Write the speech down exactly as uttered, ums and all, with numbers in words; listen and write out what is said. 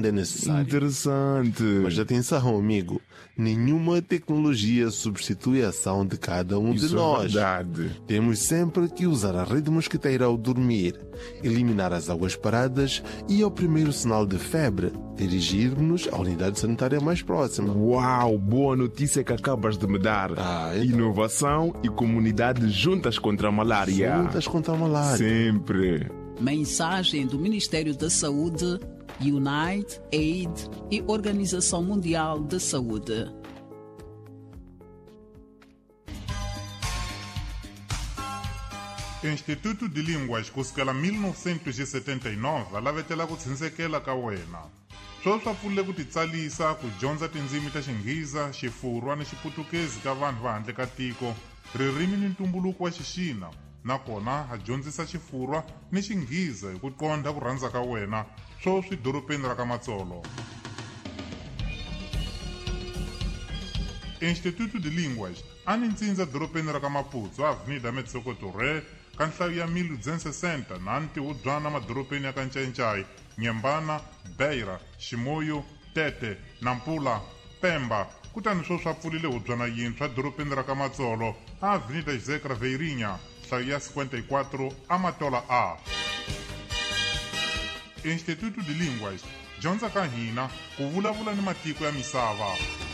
é necessário. Interessante. Mas atenção, amigo, nenhuma tecnologia substitui a ação de cada um Isso de nós. é verdade. Temos sempre que usar a rede mosquiteira ao dormir, eliminar as águas paradas e, ao primeiro sinal de febre, dirigir-nos à unidade sanitária mais próxima. Uau, boa notícia que acabas de me dar. Ah, então. Inovação e comunidade juntas contra a malária. Juntas contra a malária. Sempre. Mensagem do Ministério da Saúde, Unite, Aid e Organização Mundial da Saúde. Instituto de Línguas kusukela mil novecentos e setenta e nove alavetela ku tshinsekela ka wena. Sweswi swa pfulile ku titsalisa ku dyondza tindzimi ta Xingheza, Xifurwa ni Xiputukezi ka vanhu va handle ka tiko, ririmi ni ntumbuluko wa Xixina. Nakona ha dyondzisa Xifurwa ni Xingheza hi ku qondha ku rhandza ka wena sweswi dorobeni ra ka Matsolo. Instituto de Línguas a ni ntsindza dorobeni ra ka Maputo, Avenida Metsokotoré, ka nhlayo ya mil duzentos e sessenta na ntihubyana madorobeni ya ka Ncai-Ncai, Nyembana, Beira, Ximoyo, Tete, Nampula, Pemba. Kutani sweswi swa pfulile hubyana yintshwa dorobeni ra ka Matsolo, Avenida José Craveirinha, nhlayo ya cinquenta e quatro, Amatola A. Instituto de Línguas dyondza ka hina ku vulavula ni matiko ya misava.